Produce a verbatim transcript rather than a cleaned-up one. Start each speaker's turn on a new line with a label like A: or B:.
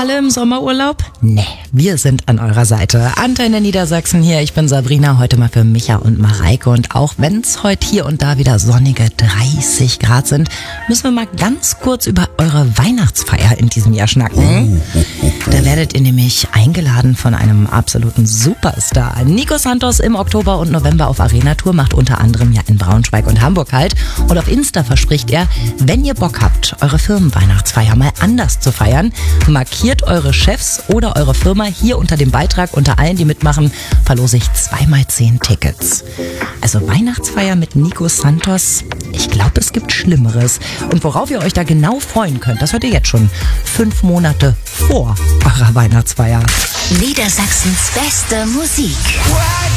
A: alle im Sommerurlaub? Nee, wir sind an eurer Seite. Antenne Niedersachsen hier, ich bin Sabrina, heute mal für Micha und Mareike. Und auch wenn es heute hier und da wieder sonnige dreißig Grad sind, müssen wir mal ganz kurz über eure Weihnachtsfeier in diesem Jahr schnacken. Da werdet ihr nämlich eingeladen von einem absoluten Superstar. Nico Santos im Oktober und November auf Arena-Tour, macht unter anderem ja in Braunschweig und Hamburg halt. Und auf Insta verspricht er, wenn ihr Bock habt, eure Firmenweihnachtsfeier mal anders zu feiern, markiert eure Chefs oder eure Firma hier unter dem Beitrag. Unter allen, die mitmachen, verlose ich zweimal zehn Tickets. Also Weihnachtsfeier mit Nico Santos, ich glaube, es gibt Schlimmeres. Und worauf ihr euch da genau freuen könnt, das hört ihr jetzt schon fünf Monate vor eurer Weihnachtsfeier.
B: Niedersachsens beste Musik.